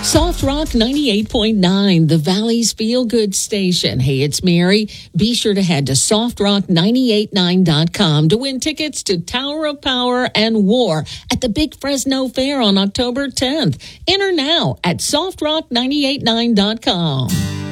Soft Rock 98.9, the Valley's feel-good station. Hey, it's Mary. Be sure to head to softrock989.com to win tickets to Tower of Power and War at the Big Fresno Fair on October 10th. Enter now at softrock989.com.